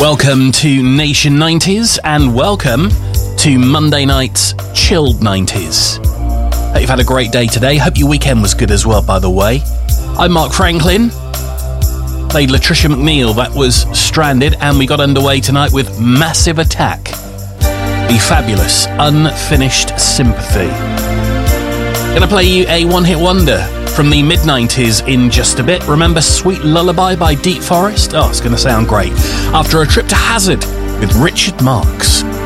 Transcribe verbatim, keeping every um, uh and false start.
Welcome to Nation nineties and welcome to Monday night's Chilled nineties. Hope you've had a great day today. Hope your weekend was good as well, by the way. I'm Mark Franklin. Played Latricia McNeil, that was Stranded, and we got underway tonight with Massive Attack, the fabulous Unfinished Sympathy. Gonna play you a one-hit wonder from the mid nineties in just a bit. Remember Sweet Lullaby by Deep Forest? Oh, it's gonna sound great. After a trip to Hazard with Richard Marx.